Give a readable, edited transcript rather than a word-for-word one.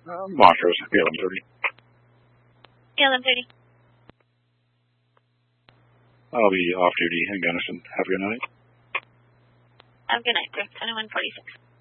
Montrose, BLM 30. BLM 30. I'll be off duty in Gunnison. Have a good night. Have a good night, sir. 2146.